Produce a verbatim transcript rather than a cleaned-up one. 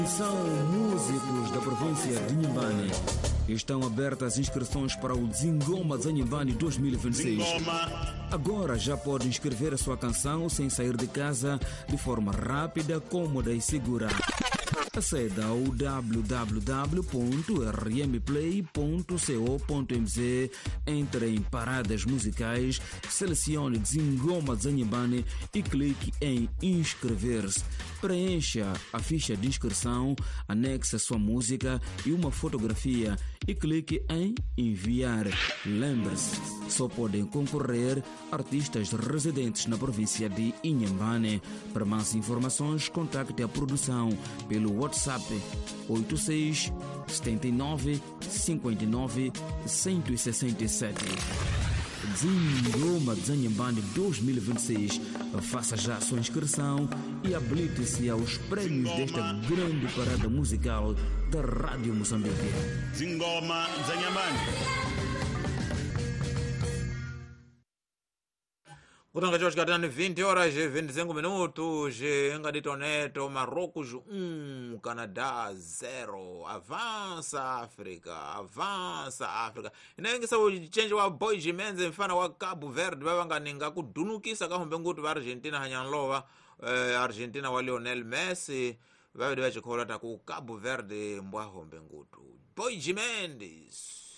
São músicos da província de Inhambane. Estão abertas as inscrições para o Zingoma Zanyimbane dois mil e vinte e seis. Agora já pode inscrever a sua canção sem sair de casa de forma rápida, cômoda e segura. Acede ao w w w ponto r m play ponto co ponto m z, entre em paradas musicais, selecione Zingoma Zanyimbane e clique em inscrever-se. Preencha a ficha de inscrição, anexe a sua música e uma fotografia e clique em enviar. Lembre-se, só podem concorrer artistas residentes na província de Inhambane. Para mais informações, contacte a produção pelo WhatsApp oito seis sete nove cinco nove um seis sete. Zingoma Zanyimbane dois mil e vinte e seis. Faça já a sua inscrição e habilite-se aos prémios desta grande parada musical da Rádio Moçambique. Zingoma Zanyimbane. Kutanga George Katani vinte horas e vinte e cinco minutos. Engadito Neto, Marrocos um, Canadá zero. Avança África, avança África. Inengisa uchenji wa Boy Jimenez mfana wa Cabo Verde babanganinga kudunukisa kahombe ngutu ba Argentina hanyanlowa. eh, Argentina wa Lionel Messi babidi bachikholata ku Cabo Verde mbwa hombe ngutu. Boy Jimenez